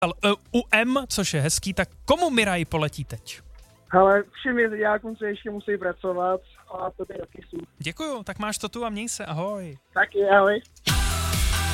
U M, což je hezký, tak komu Miraj poletí teď? Ale všem jezdňákům, co ještě musí pracovat, a to by taky jsou. Děkuju, tak máš to tu a měj se, ahoj. Taky, ahoj.